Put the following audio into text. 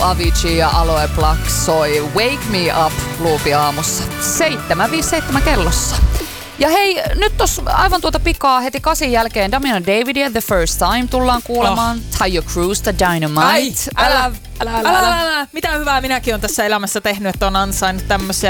Avicii ja Aloe Black soi Wake Me Up Luupi aamussa 7:57 kellossa. Ja hei, nyt tossa aivan tuota pikaa heti 8 jälkeen Damian Davidia The First Time tullaan kuulemaan. Taio Cruzta Dynamite. Ai, älä. Mitä hyvää minäkin on tässä elämässä tehnyt, että on ansainnut tämmöisiä